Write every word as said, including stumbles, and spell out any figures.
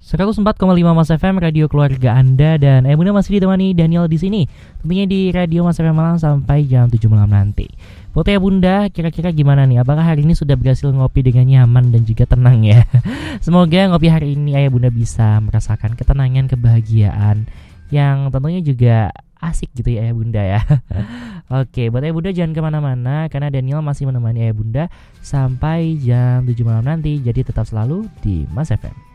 seratus empat koma lima Mas F M, radio keluarga Anda, dan Ayah Bunda masih ditemani Daniel di sini. Tentunya di radio Mas F M Malang sampai jam tujuh malam nanti. Buat Ayah Bunda, kira-kira gimana nih? Apakah hari ini sudah berhasil ngopi dengan nyaman dan juga tenang ya? Semoga ngopi hari ini Ayah Bunda bisa merasakan ketenangan, kebahagiaan yang tentunya juga asik gitu ya Ayah Bunda ya. Oke, buat Ayah Bunda jangan kemana-mana karena Daniel masih menemani Ayah Bunda sampai jam tujuh malam nanti. Jadi tetap selalu di Mas F M.